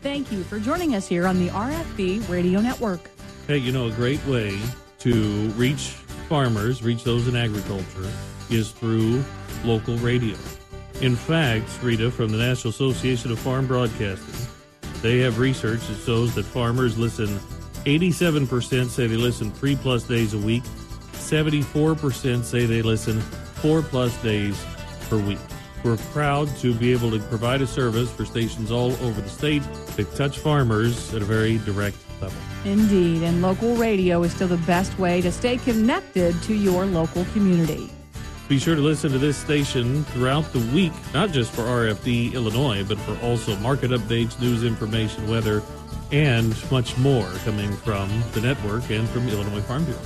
Thank you for joining us here on the RFD Radio Network. Hey, a great way to reach farmers, reach those in agriculture, is through local radio. In fact, Rita, from the National Association of Farm Broadcasting, they have research that shows that farmers listen, 87% say they listen 3+ days a week, 74% say they listen 4+ days per week. We're proud to be able to provide a service for stations all over the state that touch farmers at a very direct level. Indeed, and local radio is still the best way to stay connected to your local community. Be sure to listen to this station throughout the week, not just for RFD Illinois, but for also market updates, news information, weather, and much more coming from the network and from Illinois Farm Bureau.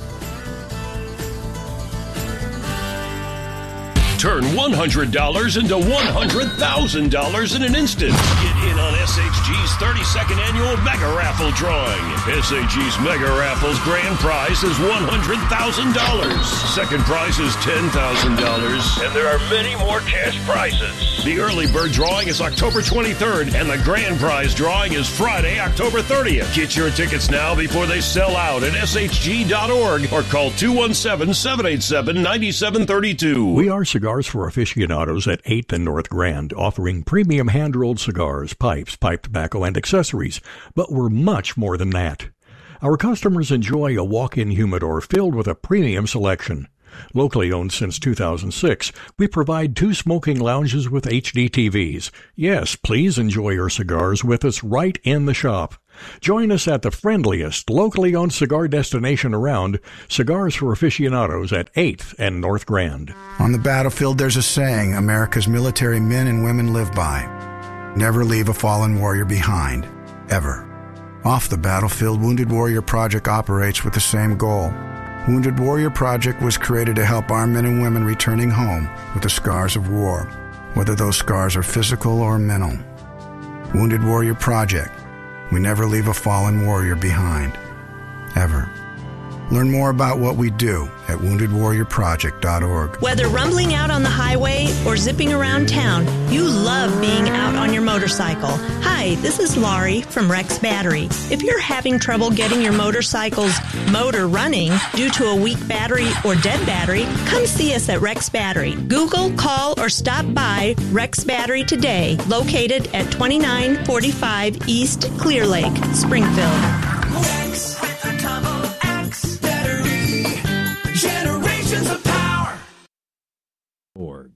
Turn $100 into $100,000 in an instant. Get in on SHG's 32nd annual Mega Raffle drawing. SHG's Mega Raffle's grand prize is $100,000. Second prize is $10,000. And there are many more cash prizes. The early bird drawing is October 23rd, and the grand prize drawing is Friday, October 30th. Get your tickets now before they sell out at shg.org or call 217-787-9732. We are Cigars for Aficionados at 8th and North Grand, offering premium hand-rolled cigars, pipes, pipe tobacco, and accessories. But we're much more than that. Our customers enjoy a walk-in humidor filled with a premium selection. Locally owned since 2006, we provide 2 smoking lounges with HD TVs. Yes, please enjoy your cigars with us right in the shop. Join us at the friendliest, locally owned cigar destination around, Cigars for Aficionados at 8th and North Grand. On the battlefield, there's a saying America's military men and women live by. Never leave a fallen warrior behind, ever. Off the battlefield, Wounded Warrior Project operates with the same goal. Wounded Warrior Project was created to help our men and women returning home with the scars of war, whether those scars are physical or mental. Wounded Warrior Project. We never leave a fallen warrior behind, ever. Learn more about what we do at woundedwarriorproject.org. Whether rumbling out on the highway or zipping around town, you love being out on your motorcycle. Hi, this is Laurie from Rex Battery. If you're having trouble getting your motorcycle's motor running due to a weak battery or dead battery, come see us at Rex Battery. Google, call, or stop by Rex Battery today, located at 2945 East Clear Lake, Springfield. Rex with a double X battery. Generations of power. Org.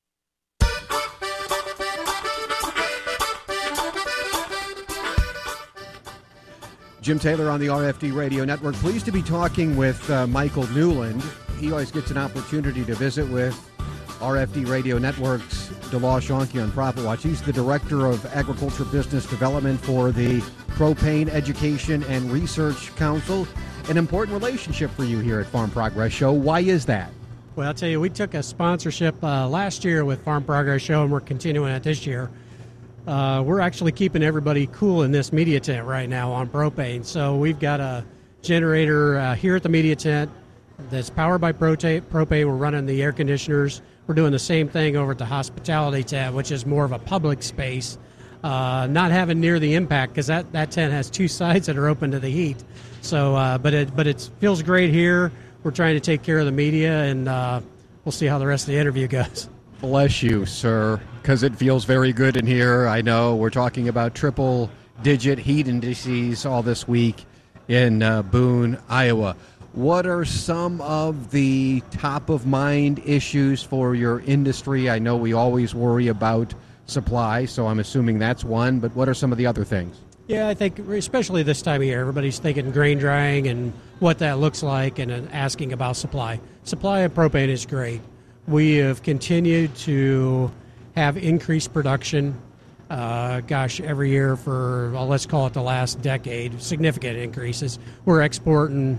Jim Taylor on the RFD Radio Network. Pleased to be talking with Michael Newland. He always gets an opportunity to visit with RFD Radio Network's DeLaw Schonke on Profit Watch. He's the Director of Agriculture Business Development for the Propane Education and Research Council. An important relationship for you here at Farm Progress Show. Why is that? Well, I'll tell you, we took a sponsorship last year with Farm Progress Show, and we're continuing it this year. We're actually keeping everybody cool in this media tent right now on propane. So we've got a generator here at the media tent that's powered by propane. We're running the air conditioners. We're doing the same thing over at the hospitality tent, which is more of a public space, not having near the impact because that tent has 2 sides that are open to the heat. So, but it feels great here. We're trying to take care of the media, and we'll see how the rest of the interview goes. Bless you, sir, because it feels very good in here. I know we're talking about triple-digit heat indices all this week in Boone, Iowa. What are some of the top-of-mind issues for your industry? I know we always worry about supply, so I'm assuming that's one, but what are some of the other things? Yeah, I think especially this time of year, everybody's thinking grain drying and what that looks like and asking about supply. Supply of propane is great. We have continued to have increased production, every year for, well, let's call it the last decade, significant increases. We're exporting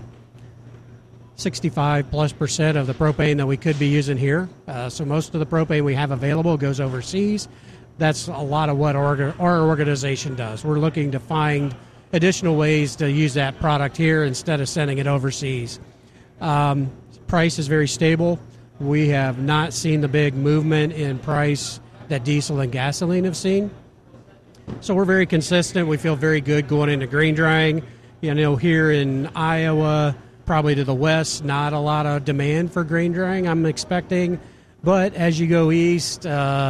65+% of the propane that we could be using here. So most of the propane we have available goes overseas. That's a lot of what our organization does. We're looking to find additional ways to use that product here instead of sending it overseas. Price is very stable. We have not seen the big movement in price that diesel and gasoline have seen. So we're very consistent. We feel very good going into grain drying. Here in Iowa, probably to the west, not a lot of demand for grain drying, I'm expecting. But as you go east,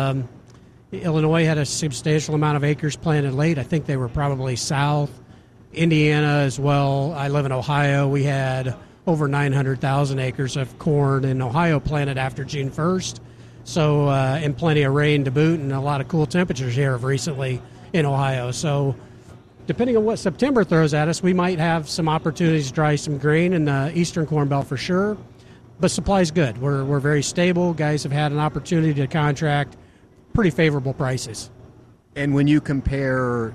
Illinois had a substantial amount of acres planted late. I think they were probably south. Indiana as well. I live in Ohio. We had over 900,000 acres of corn in Ohio planted after June 1st. So, and plenty of rain to boot and a lot of cool temperatures here recently in Ohio. So, depending on what September throws at us, we might have some opportunities to dry some grain in the eastern Corn Belt for sure. But supply's good. We're very stable. Guys have had an opportunity to contract pretty favorable prices. And when you compare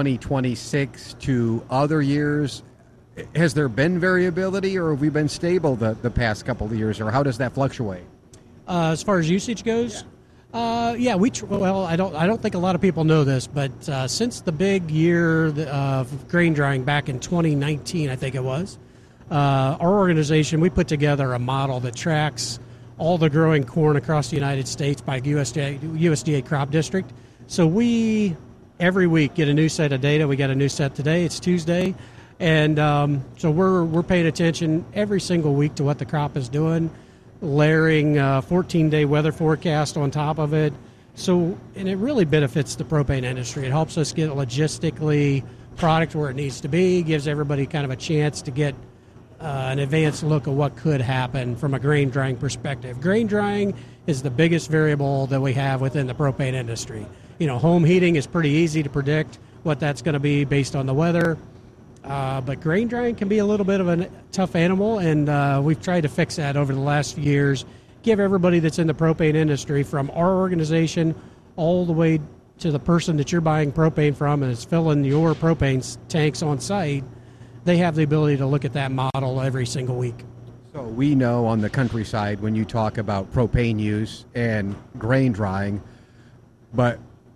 2026 to other years, has there been variability, or have we been stable the past couple of years, or how does that fluctuate? As far as usage goes, I don't think a lot of people know this, but since the big year of grain drying back in 2019, I think it was, our organization, we put together a model that tracks all the growing corn across the United States by USDA crop district. So we, every week, get a new set of data. We got a new set today. It's Tuesday. And so we're paying attention every single week to what the crop is doing, layering 14-day weather forecast on top of it. So, and it really benefits the propane industry. It helps us get logistically product where it needs to be, gives everybody kind of a chance to get an advanced look at what could happen from a grain drying perspective. Grain drying is the biggest variable that we have within the propane industry. Home heating is pretty easy to predict what that's going to be based on the weather. But grain drying can be a little bit of a tough animal, and we've tried to fix that over the last few years. Give everybody that's in the propane industry, from our organization all the way to the person that you're buying propane from and is filling your propane tanks on site, they have the ability to look at that model every single week. So we know on the countryside when you talk about propane use and grain drying, but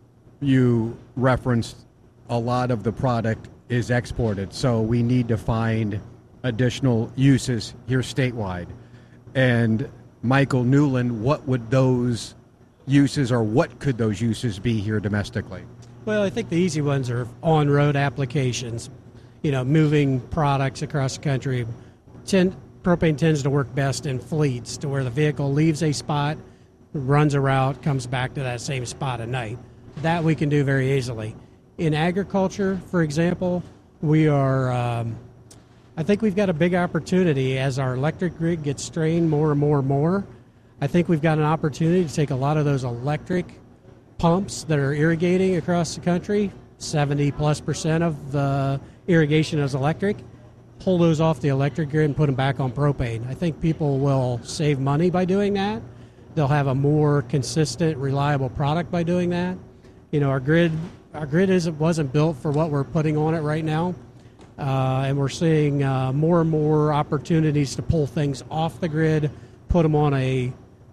you referenced a lot of the product is exported, so we need to find additional uses here statewide. And Michael Newland, what would those uses, or what could those uses be here domestically? Well, I think the easy ones are on-road applications, moving products across the country. Propane tends to work best in fleets, to where the vehicle leaves a spot, runs a route, comes back to that same spot at night. That we can do very easily. In agriculture, for example, we are, I think we've got a big opportunity as our electric grid gets strained more and more and more. I think we've got an opportunity to take a lot of those electric pumps that are irrigating across the country, 70+% of the irrigation is electric, pull those off the electric grid and put them back on propane. I think people will save money by doing that. They'll have a more consistent, reliable product by doing that. Our grid wasn't built for what we're putting on it right now, and we're seeing more and more opportunities to pull things off the grid, put them on a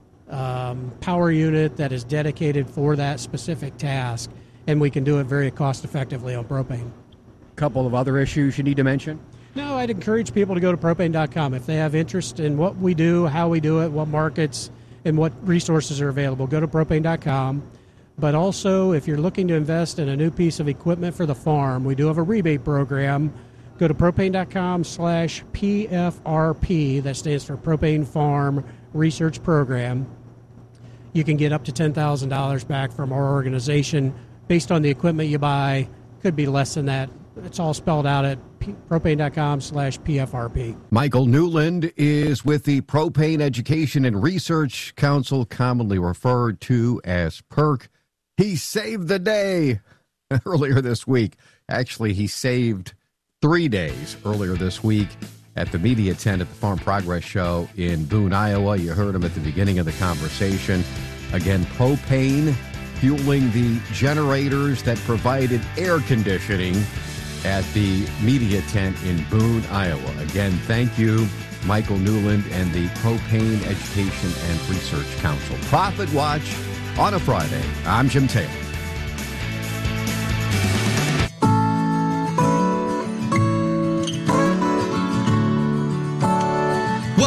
power unit that is dedicated for that specific task, and we can do it very cost effectively on propane. A couple of other issues you need to mention? No, I'd encourage people to go to propane.com if they have interest in what we do, how we do it, what markets, and what resources are available. Go to propane.com. But also, if you're looking to invest in a new piece of equipment for the farm, we do have a rebate program. Go to propane.com/PFRP. That stands for Propane Farm Research Program. You can get up to $10,000 back from our organization based on the equipment you buy. Could be less than that. It's all spelled out at propane.com/PFRP. Michael Newland is with the Propane Education and Research Council, commonly referred to as PERC. He saved the day earlier this week. Actually, he saved 3 days earlier this week at the media tent at the Farm Progress Show in Boone, Iowa. You heard him at the beginning of the conversation. Again, propane fueling the generators that provided air conditioning at the media tent in Boone, Iowa. Again, thank you, Michael Newland and the Propane Education and Research Council. Profit Watch on a Friday. I'm Jim Taylor.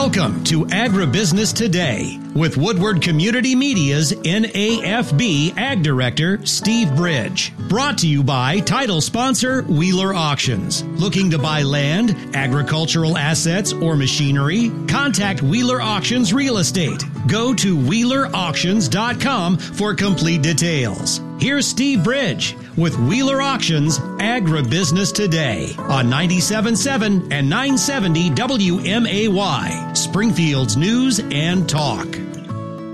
Welcome to Agribusiness Today with Woodward Community Media's NAFB Ag Director, Steve Bridge. Brought to you by title sponsor Wheeler Auctions. Looking to buy land, agricultural assets, or machinery? Contact Wheeler Auctions Real Estate. Go to WheelerAuctions.com for complete details. Here's Steve Bridge with Wheeler Auctions Agribusiness Today on 97.7 and 970 WMAY, Springfield's News and Talk.